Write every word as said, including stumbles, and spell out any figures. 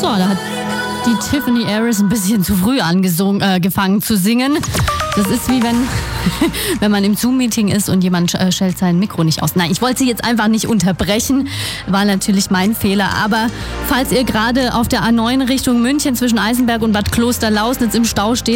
So, da hat die Tiffany Harris ein bisschen zu früh angefangen äh, zu singen. Das ist wie wenn, wenn man im Zoom-Meeting ist und jemand äh, stellt sein Mikro nicht aus. Nein, ich wollte sie jetzt einfach nicht unterbrechen. War natürlich mein Fehler. Aber falls ihr gerade auf der A neun Richtung München zwischen Eisenberg und Bad Klosterlausnitz im Stau steht,